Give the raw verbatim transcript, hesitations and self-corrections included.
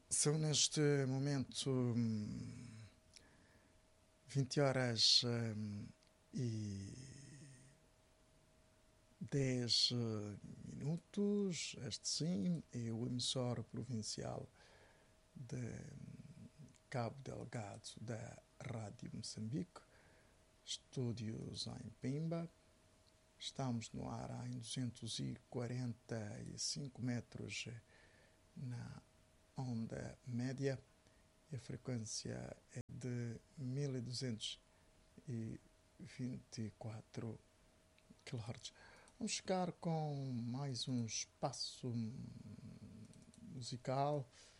São neste momento hum, vinte horas hum, e dez uh, minutos. Este sim é o emissor provincial de Cabo Delgado da Rádio Moçambique, estúdios em Pimba. Estamos no ar em duzentos e quarenta e cinco metros na onda média e a frequência é de mil duzentos e vinte e quatro quilohertz. Vamos chegar com mais um espaço musical